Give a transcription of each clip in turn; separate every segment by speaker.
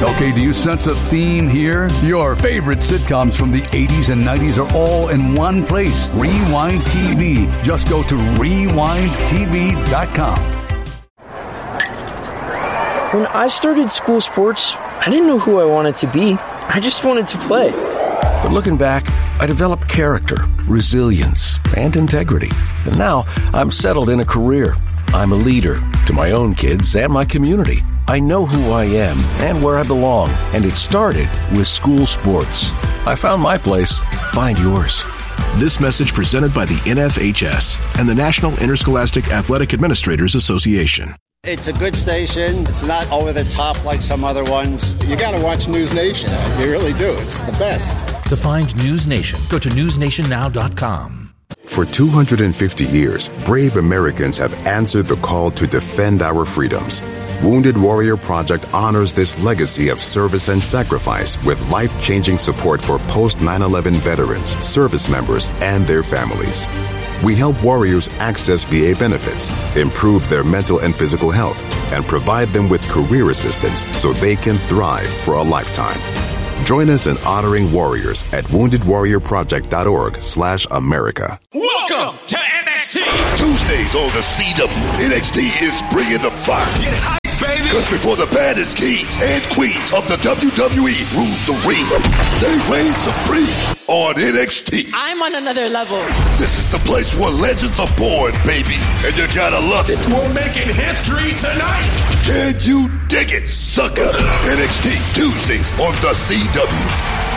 Speaker 1: Okay, do you sense a theme here? Your favorite sitcoms from the 80s and 90s are all in one place. Rewind TV. Just go to rewindtv.com.
Speaker 2: When I started school sports, I didn't know who I wanted to be. I just wanted to play.
Speaker 3: But looking back, I developed character, resilience, and integrity. And now I'm settled in a career. I'm a leader to my own kids and my community. I know who I am and where I belong, and it started with school sports. I found my place. Find yours.
Speaker 4: This message presented by the NFHS and the National Interscholastic Athletic Administrators Association.
Speaker 5: It's a good station. It's not over the top like some other ones. You got to watch News Nation. You really do. It's the best.
Speaker 6: To find News Nation, go to newsnationnow.com.
Speaker 7: For 250 years, brave Americans have answered the call to defend our freedoms. Wounded Warrior Project honors this legacy of service and sacrifice with life-changing support for post-9/11 veterans, service members, and their families. We help warriors access VA benefits, improve their mental and physical health, and provide them with career assistance so they can thrive for a lifetime. Join us in honoring warriors at woundedwarriorproject.org/America.
Speaker 8: Welcome to NXT.
Speaker 9: Tuesdays on the CW. NXT is bringing the fire.
Speaker 8: Get hype, baby.
Speaker 9: Because before the baddest kings and queens of the WWE rule the ring, they reign supreme on NXT.
Speaker 10: I'm on another level.
Speaker 9: This is the place where legends are born, baby. And you gotta love it.
Speaker 8: We're making history tonight.
Speaker 9: Can you dig it, sucker? NXT Tuesdays on the CW.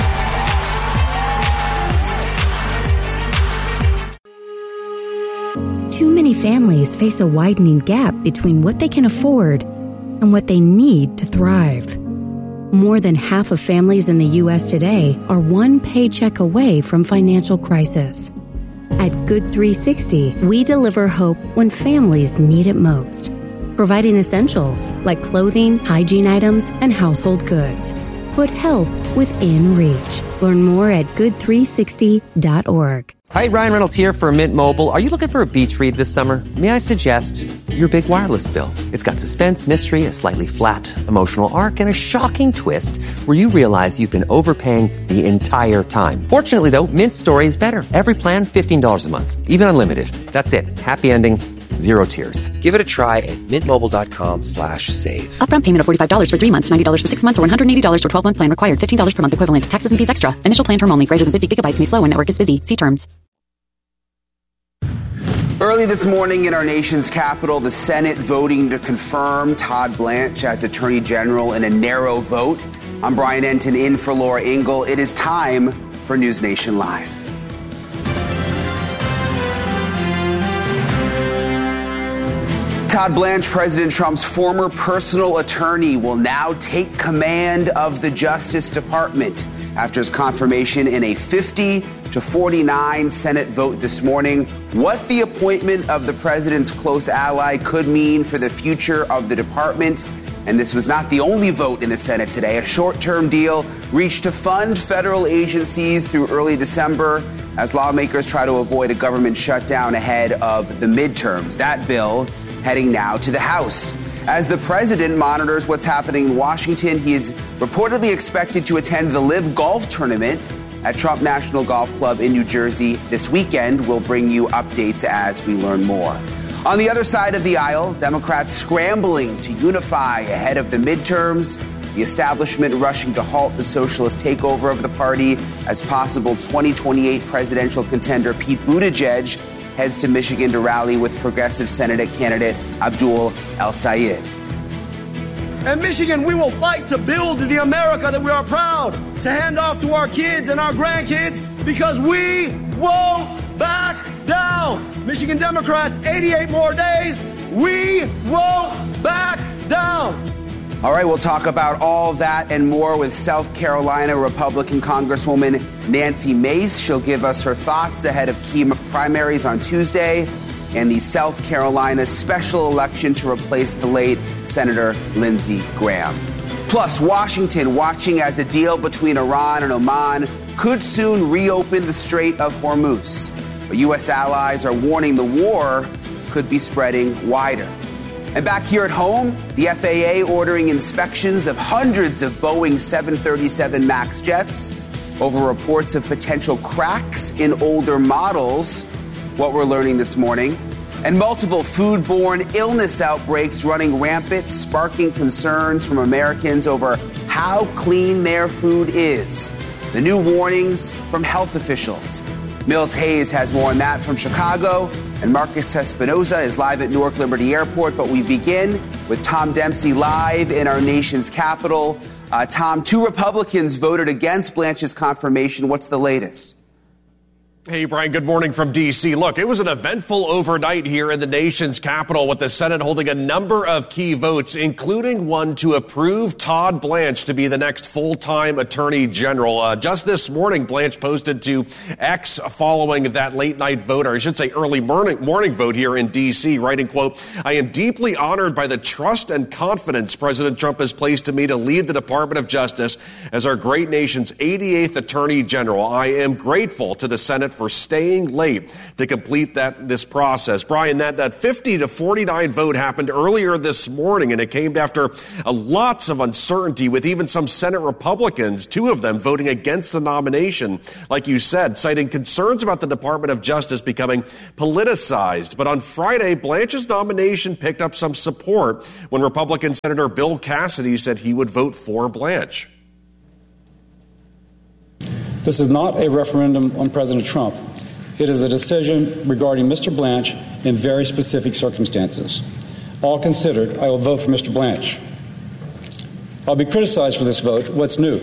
Speaker 11: Too many families face a widening gap between what they can afford and what they need to thrive. More than half of families in the U.S. today are one paycheck away from financial crisis. At Good 360, we deliver hope when families need it most, providing essentials like clothing, hygiene items, and household goods. Put help within reach. Learn more at good360.org.
Speaker 12: Hi, Ryan Reynolds here for Mint Mobile. Are you looking for a beach read this summer? May I suggest your big wireless bill? It's got suspense, mystery, a slightly flat emotional arc, and a shocking twist where you realize you've been overpaying the entire time. Fortunately, though, Mint's story is better. Every plan, $15 a month. Even unlimited. That's it. Happy ending. Zero tears. Give it a try at mintmobile.com/save.
Speaker 13: Upfront payment of $45 for 3 months, $90 for 6 months, or $180 for 12-month plan required. $15 per month equivalent. Taxes and fees extra. Initial plan term only. Greater than 50 gigabytes may slow when network is busy. See terms.
Speaker 14: Early this morning in our nation's capital, the Senate voting to confirm Todd Blanche as Attorney General in a narrow vote. I'm Brian Enton in for Laura Ingle. It is time for News Nation Live. Todd Blanche, President Trump's former personal attorney, will now take command of the Justice Department after his confirmation in a 50-49 Senate vote this morning. What the appointment of the president's close ally could mean for the future of the department. And this was not the only vote in the Senate today. A short-term deal reached to fund federal agencies through early December as lawmakers try to avoid a government shutdown ahead of the midterms. That bill heading now to the House. As the president monitors what's happening in Washington, he is reportedly expected to attend the LIV Golf Tournament at Trump National Golf Club in New Jersey this weekend. We'll bring you updates as we learn more. On the other side of the aisle, Democrats scrambling to unify ahead of the midterms, the establishment rushing to halt the socialist takeover of the party as possible 2028 presidential contender Pete Buttigieg heads to Michigan to rally with progressive Senate candidate Abdul El-Sayed.
Speaker 15: In Michigan, we will fight to build the America that we are proud to hand off to our kids and our grandkids because we won't back down. Michigan Democrats, 88 more days. We won't back down.
Speaker 14: All right, we'll talk about all that and more with South Carolina Republican Congresswoman Nancy Mace. She'll give us her thoughts ahead of key primaries on Tuesday and the South Carolina special election to replace the late Senator Lindsey Graham. Plus, Washington watching as a deal between Iran and Oman could soon reopen the Strait of Hormuz. But U.S. allies are warning the war could be spreading wider. And back here at home, the FAA ordering inspections of hundreds of Boeing 737 MAX jets over reports of potential cracks in older models, what we're learning this morning, and multiple foodborne illness outbreaks running rampant, sparking concerns from Americans over how clean their food is. The new warnings from health officials. Mills Hayes has more on that from Chicago, and Marcus Espinoza is live at Newark Liberty Airport. But we begin with Tom Dempsey live in our nation's capital. Tom, 2 Republicans voted against Blanche's confirmation. What's the latest?
Speaker 10: Hey, Brian, good morning from D.C. Look, it was an eventful overnight here in the nation's capital with the Senate holding a number of key votes, including one to approve Todd Blanche to be the next full-time Attorney General. Just this morning, Blanche posted to X following that late-night vote, or I should say early morning vote here in D.C., writing, quote, "I am deeply honored by the trust and confidence President Trump has placed in me to lead the Department of Justice as our great nation's 88th Attorney General. I am grateful to the Senate for staying late to complete this process." Brian, that 50 to 49 vote happened earlier this morning, and it came after lots of uncertainty with even some Senate Republicans, 2 of them voting against the nomination, like you said, citing concerns about the Department of Justice becoming politicized. But on Friday, Blanche's nomination picked up some support when Republican Senator Bill Cassidy said he would vote for Blanche.
Speaker 16: This is not a referendum on President Trump. It is a decision regarding Mr. Blanche in very specific circumstances. All considered, I will vote for Mr. Blanche. I'll be criticized for this vote. What's new?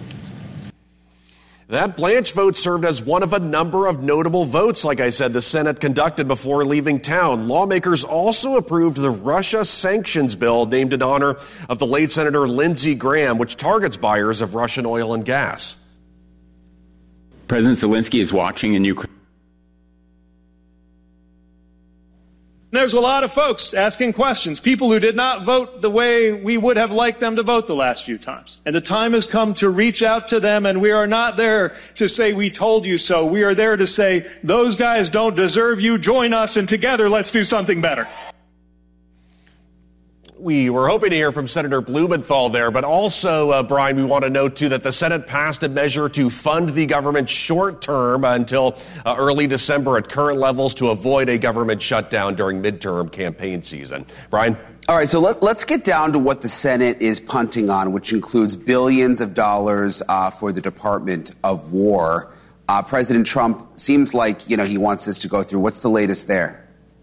Speaker 10: That Blanche vote served as one of a number of notable votes, like I said, the Senate conducted before leaving town. Lawmakers also approved the Russia sanctions bill named in honor of the late Senator Lindsey Graham, which targets buyers of Russian oil and gas.
Speaker 17: President Zelensky is watching in Ukraine.
Speaker 18: There's a lot of folks asking questions, people who did not vote the way we would have liked them to vote the last few times. And the time has come to reach out to them, and we are not there to say we told you so. We are there to say those guys don't deserve you. Join us, and together let's do something better.
Speaker 10: We were hoping to hear from Senator Blumenthal there, but also, Brian, we want to note, too, that the Senate passed a measure to fund the government short-term until early December at current levels to avoid a government shutdown during midterm campaign season. Brian?
Speaker 14: All right, so let's get down to what the Senate is punting on, which includes billions of dollars for the Department of War. President Trump seems like, he wants this to go through. What's the latest there?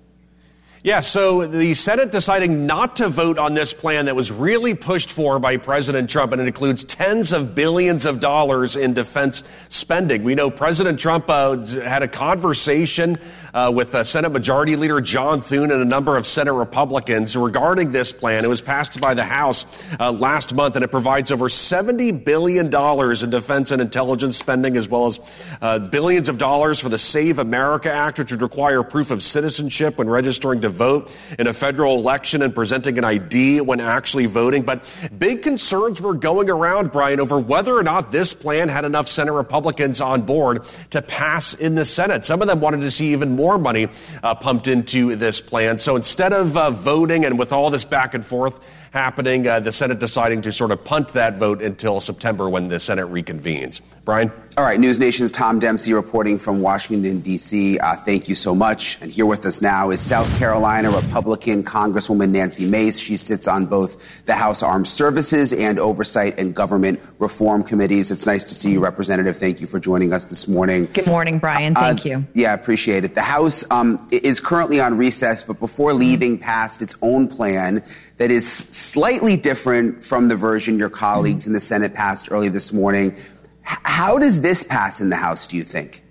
Speaker 10: Yeah, so the Senate deciding not to vote on this plan that was really pushed for by President Trump, and it includes tens of billions of dollars in defense spending. We know President Trump had a conversation with Senate Majority Leader John Thune and a number of Senate Republicans regarding this plan. It was passed by the House last month, and it provides over $70 billion in defense and intelligence spending, as well as billions of dollars for the Save America Act, which would require proof of citizenship when registering to vote in a federal election and presenting an ID when actually voting. But big concerns were going around, Brian, over whether or not this plan had enough Senate Republicans on board to pass in the Senate. Some of them wanted to see even more money pumped into this plan. So instead of voting, and with all this back and forth happening, the Senate deciding to sort of punt that vote until September when the Senate reconvenes. Brian?
Speaker 14: All right, News Nation's Tom Dempsey reporting from Washington, D.C. Thank you so much. And here with us now is South Carolina Republican Congresswoman Nancy Mace. She sits on both the House Armed Services and Oversight and Government Reform Committees. It's nice to see you, Representative. Thank you for joining us this morning.
Speaker 19: Good morning, Brian. Thank you.
Speaker 14: Yeah, I appreciate it. The House is currently on recess, but before leaving passed its own plan that is slightly different from the version your colleagues in the Senate passed early this morning. How does this pass in the House, do you think?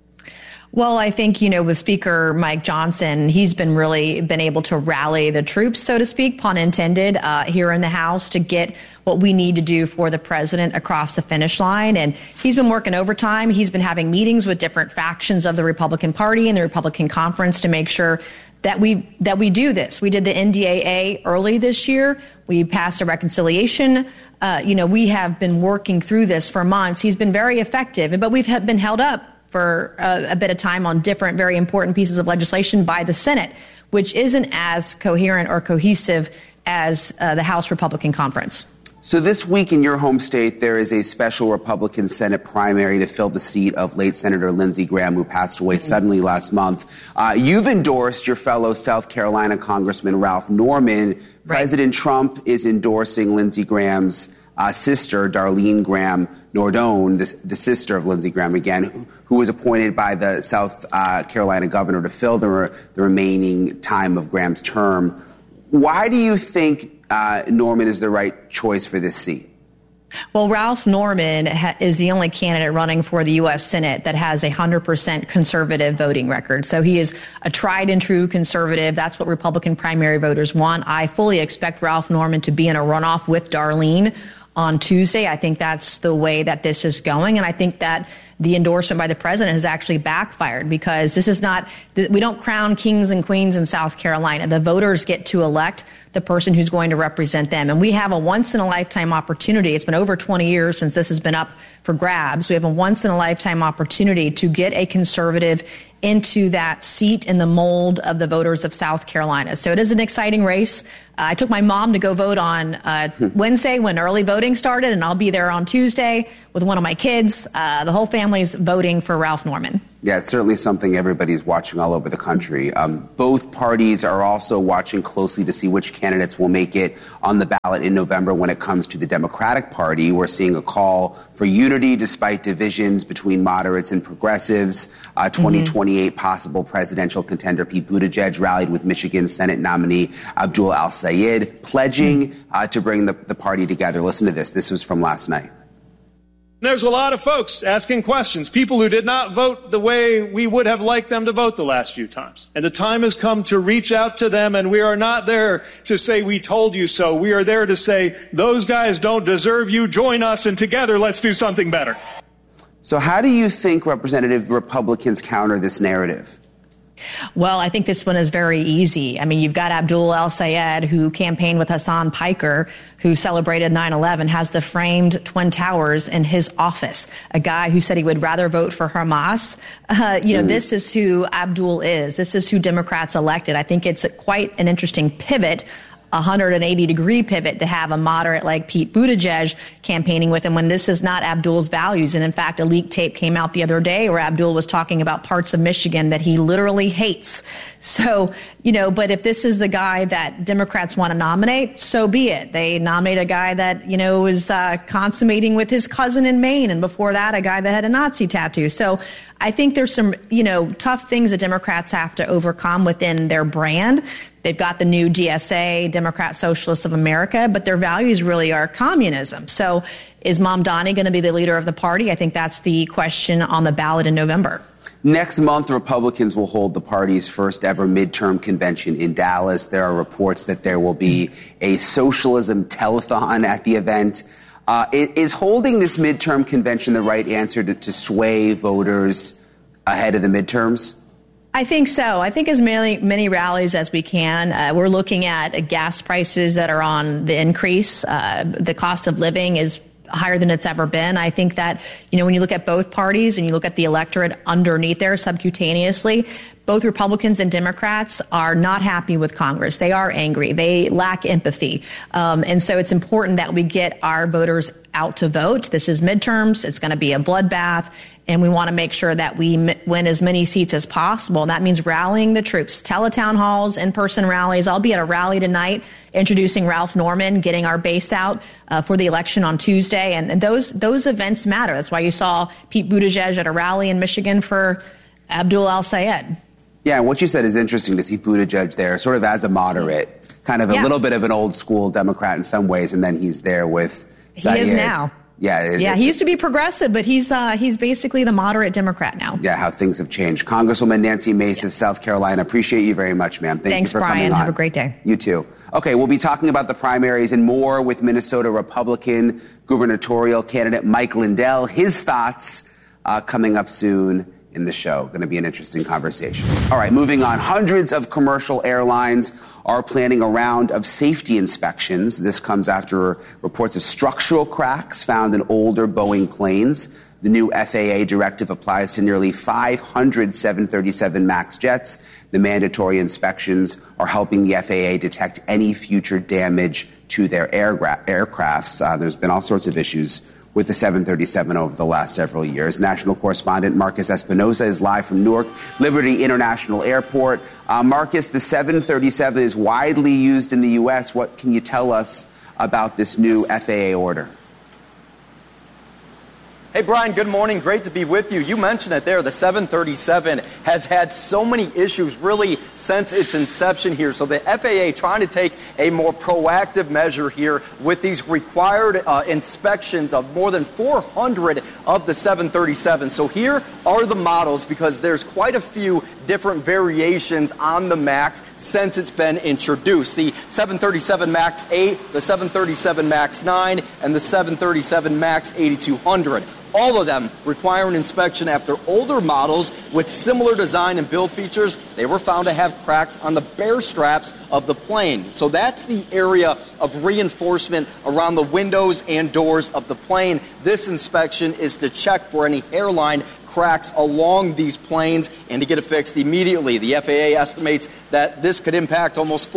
Speaker 19: Well, I think, with Speaker Mike Johnson, he's been able to rally the troops, so to speak, pun intended, here in the House to get what we need to do for the president across the finish line. And he's been working overtime. He's been having meetings with different factions of the Republican Party and the Republican Conference to make sure that we do this. We did the NDAA early this year. We passed a reconciliation. We have been working through this for months. He's been very effective, but we've been held up for a bit of time on different very important pieces of legislation by the Senate, which isn't as coherent or cohesive as the House Republican Conference.
Speaker 14: So this week in your home state, there is a special Republican Senate primary to fill the seat of late Senator Lindsey Graham, who passed away suddenly last month. You've endorsed your fellow South Carolina Congressman Ralph Norman. Right. President Trump is endorsing Lindsey Graham's sister, Darlene Graham Nordone, the sister of Lindsey Graham, again, who was appointed by the South Carolina governor to fill the remaining time of Graham's term. Why do you think Norman is the right choice for this seat?
Speaker 19: Well, Ralph Norman is the only candidate running for the U.S. Senate that has a 100% conservative voting record. So he is a tried and true conservative. That's what Republican primary voters want. I fully expect Ralph Norman to be in a runoff with Darlene on Tuesday. I think that's the way that this is going. And I think that the endorsement by the president has actually backfired, because this is not, we don't crown kings and queens in South Carolina. The voters get to elect the person who's going to represent them. And we have a once-in-a-lifetime opportunity. It's been over 20 years since this has been up for grabs. We have a once-in-a-lifetime opportunity to get a conservative into that seat in the mold of the voters of South Carolina. So it is an exciting race. I took my mom to go vote on Wednesday when early voting started, and I'll be there on Tuesday with one of my kids. The whole family's voting for Ralph Norman.
Speaker 14: Yeah, it's certainly something everybody's watching all over the country. Both parties are also watching closely to see which candidates will make it on the ballot in November. When it comes to the Democratic Party, we're seeing a call for unity despite divisions between moderates and progressives. 2028 possible presidential contender Pete Buttigieg rallied with Michigan Senate nominee Abdul Al-Sayed, pledging to bring the party together. Listen to this. This was from last night.
Speaker 18: There's a lot of folks asking questions, people who did not vote the way we would have liked them to vote the last few times. And the time has come to reach out to them, and we are not there to say we told you so. We are there to say those guys don't deserve you. Join us, and together let's do something better.
Speaker 14: So how do you think Representative Republicans counter this narrative?
Speaker 19: Well, I think this one is very easy. I mean, you've got Abdul Al-Sayed, who campaigned with Hassan Piker, who celebrated 9/11, has the framed Twin Towers in his office. A guy who said he would rather vote for Hamas. This is who Abdul is. This is who Democrats elected. I think it's quite an interesting pivot, a 180-degree pivot, to have a moderate like Pete Buttigieg campaigning with him when this is not Abdul's values. And in fact, a leaked tape came out the other day where Abdul was talking about parts of Michigan that he literally hates. So, but if this is the guy that Democrats want to nominate, so be it. They nominate a guy that, is consummating with his cousin in Maine. And before that, a guy that had a Nazi tattoo. So I think there's some, tough things that Democrats have to overcome within their brand. They've got the new DSA, Democrat Socialists of America, but their values really are communism. So is Mamdani going to be the leader of the party? I think that's the question on the ballot in November.
Speaker 14: Next month, Republicans will hold the party's first ever midterm convention in Dallas. There are reports that there will be a socialism telethon at the event. Is holding this midterm convention the right answer to sway voters ahead of the midterms?
Speaker 19: I think so. I think as many rallies as we can. We're looking at gas prices that are on the increase. The cost of living is higher than it's ever been. I think that, when you look at both parties and you look at the electorate underneath there subcutaneously, both Republicans and Democrats are not happy with Congress. They are angry. They lack empathy. And so it's important that we get our voters out to vote. This is midterms. It's going to be a bloodbath. And we want to make sure that we win as many seats as possible. And that means rallying the troops, teletown halls, in-person rallies. I'll be at a rally tonight introducing Ralph Norman, getting our base out for the election on Tuesday. And those events matter. That's why you saw Pete Buttigieg at a rally in Michigan for Abdul Al-Sayed.
Speaker 14: Yeah, and what you said is interesting to see Buttigieg there, sort of as a moderate, kind of a little bit of an old school Democrat in some ways, and then he's there with Sayed.
Speaker 19: He is now.
Speaker 14: Yeah,
Speaker 19: he used to be progressive, but he's basically the moderate Democrat now.
Speaker 14: Yeah, how things have changed. Congresswoman Nancy Mace of South Carolina, appreciate you very much, ma'am.
Speaker 19: Thanks,
Speaker 14: you for
Speaker 19: Brian.
Speaker 14: coming on.
Speaker 19: Have a great day.
Speaker 14: You too. Okay, we'll be talking about the primaries and more with Minnesota Republican gubernatorial candidate Mike Lindell. His thoughts coming up soon in the show. Going to be an interesting conversation. All right, moving on. Hundreds of commercial airlines are planning a round of safety inspections. This comes after reports of structural cracks found in older Boeing planes. The new FAA directive applies to nearly 500 737 MAX jets. The mandatory inspections are helping the FAA detect any future damage to their aircrafts. There's been all sorts of issues with the 737 over the last several years. National correspondent Marcus Espinosa is live from Newark Liberty International Airport. Marcus, the 737 is widely used in the U.S. What can you tell us about this new FAA order?
Speaker 20: Hey, Brian, good morning. Great to be with you. You mentioned it there. The 737 has had so many issues really since its inception here. So the FAA trying to take a more proactive measure here with these required inspections of more than 400 of the 737. So here are the models, because there's quite a few different variations on the MAX since it's been introduced. The 737 MAX 8, the 737 MAX 9, and the 737 MAX 8200. All of them require an inspection after older models with similar design and build features. They were found to have cracks on the bear straps of the plane. So that's the area of reinforcement around the windows and doors of the plane. This inspection is to check for any hairline cracks along these planes and to get it fixed immediately. The FAA estimates that this could impact almost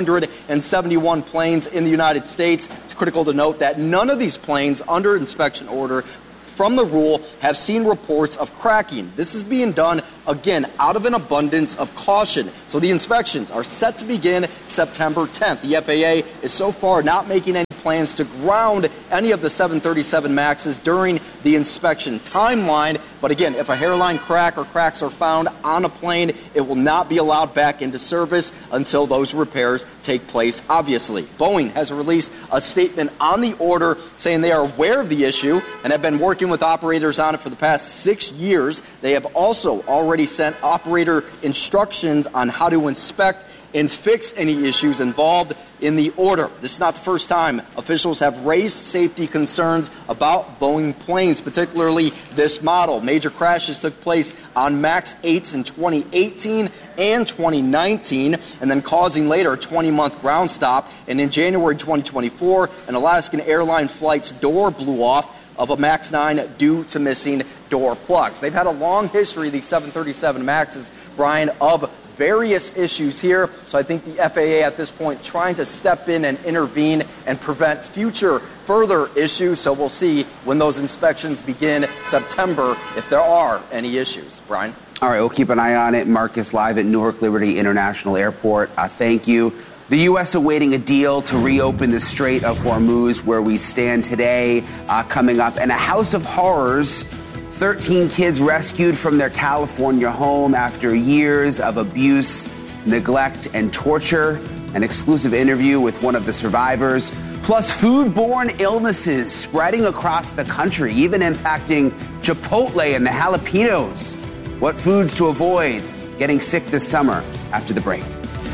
Speaker 20: 471 planes in the United States. It's critical to note that none of these planes under inspection order from the rule have seen reports of cracking. This is being done, again, out of an abundance of caution. So the inspections are set to begin September 10th. The FAA is so far not making any plans to ground any of the 737 MAXs during the inspection timeline. But again, if a hairline crack or cracks are found on a plane, it will not be allowed back into service until those repairs take place, obviously. Boeing has released a statement on the order saying they are aware of the issue and have been working with operators on it for the past 6 years. They have also already sent operator instructions on how to inspect and fix any issues involved in the order. This is not the first time officials have raised safety concerns about Boeing planes, particularly this model. Major crashes took place on MAX 8s in 2018 and 2019, and then causing later a 20-month ground stop. And in January 2024, an Alaskan airline flight's door blew off of a MAX 9 due to missing door plugs. They've had a long history, these 737 MAXs, Brian, of various issues here. So I think the FAA at this point trying to step in and intervene and prevent future further issues. So we'll see when those inspections begin September if there are any issues. Brian?
Speaker 14: All right, we'll keep an eye on it. Marcus, live at Newark Liberty International Airport. Thank you. The U.S. awaiting a deal to reopen the Strait of Hormuz, where we stand today, coming up. And a house of horrors. 13 kids rescued from their California home after years of abuse, neglect, and torture. An exclusive interview with one of the survivors. Plus, foodborne illnesses spreading across the country, even impacting Chipotle and the jalapenos. What foods to avoid getting sick this summer after the break.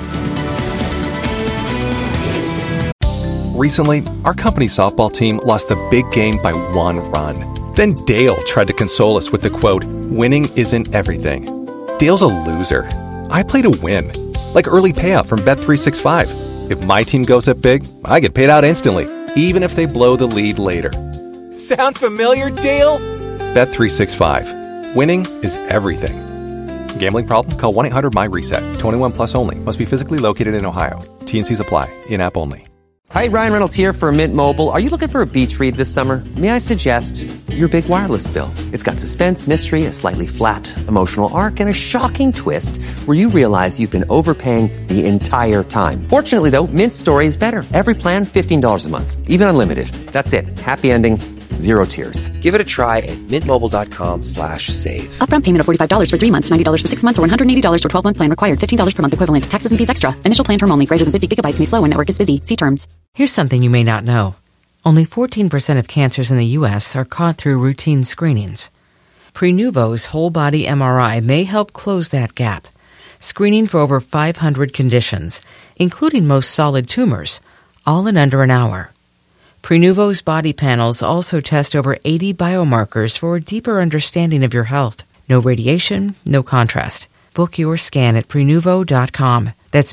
Speaker 21: Recently, our company's softball team lost the big game by 1 run. Then Dale tried to console us with the quote, "Winning isn't everything." Dale's a loser. I play to win. Like early payout from Bet365. If my team goes up big, I get paid out instantly, even if they blow the lead later. Sound familiar, Dale? Bet365. Winning is everything. Gambling problem? Call 1-800-MY-RESET. 21 plus only. Must be physically located in Ohio. T&Cs apply. In-app only.
Speaker 12: Hi, Ryan Reynolds here for Mint Mobile. Are you looking for a beach read this summer? May I suggest your big wireless bill? It's got suspense, mystery, a slightly flat emotional arc, and a shocking twist where you realize you've been overpaying the entire time. Fortunately, though, Mint's story is better. Every plan, $15 a month. Even unlimited. That's it. Happy ending. Zero tears. Give it a try at mintmobile.com/save.
Speaker 13: Upfront payment of $45 for 3 months, $90 for 6 months, or $180 for 12-month plan required. $15 per month equivalent. Taxes and fees extra. Initial plan term only. Greater than 50 gigabytes may slow when network is busy. See terms.
Speaker 22: Here's something you may not know. Only 14% of cancers in the U.S. are caught through routine screenings. Prenuvo's whole-body MRI may help close that gap, screening for over 500 conditions, including most solid tumors, all in under an hour. Prenuvo's body panels also test over 80 biomarkers for a deeper understanding of your health. No radiation, no contrast. Book your scan at Prenuvo.com. That's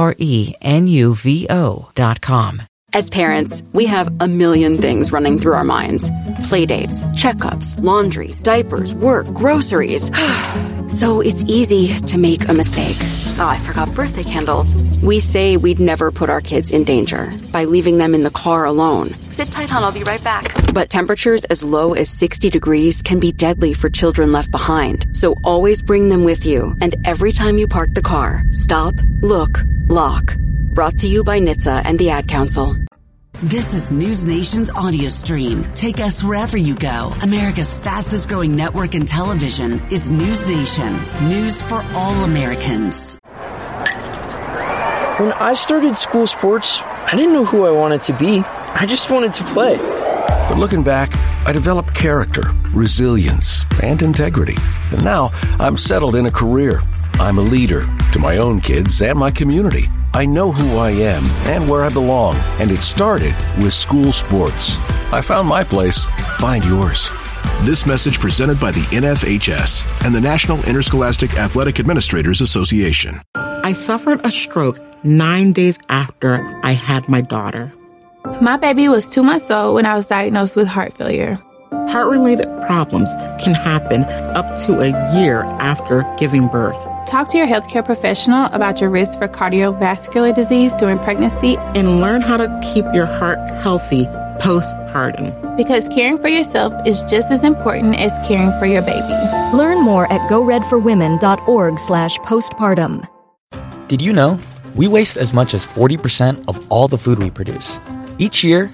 Speaker 22: PRENUVO.com.
Speaker 13: As parents, we have a million things running through our minds. Playdates, checkups, laundry, diapers, work, groceries. So it's easy to make a mistake. Oh, I forgot birthday candles. We say we'd never put our kids in danger by leaving them in the car alone. Sit tight, hon, I'll be right back. But temperatures as low as 60 degrees can be deadly for children left behind. So always bring them with you. And every time you park the car, stop, look, lock. Brought to you by NHTSA and the Ad Council.
Speaker 1: This is News Nation's audio stream. Take us wherever you go. America's fastest growing network in television is News Nation. News for all Americans.
Speaker 2: When I started school sports, I didn't know who I wanted to be. I just wanted to play.
Speaker 3: But looking back, I developed character, resilience, and integrity. And now I'm settled in a career. I'm a leader to my own kids and my community. I know who I am and where I belong, and it started with school sports. I found my place. Find yours.
Speaker 4: This message presented by the NFHS and the National Interscholastic Athletic Administrators Association.
Speaker 23: I suffered a stroke 9 days after I had my daughter.
Speaker 24: My baby was 2 months old when I was diagnosed with heart failure.
Speaker 23: Heart-related problems can happen up to a year after giving birth.
Speaker 24: Talk to your healthcare professional about your risk for cardiovascular disease during pregnancy
Speaker 23: and learn how to keep your heart healthy postpartum.
Speaker 24: Because caring for yourself is just as important as caring for your baby.
Speaker 25: Learn more at goredforwomen.org/postpartum.
Speaker 26: Did you know we waste as much as 40% of all the food we produce? Each year,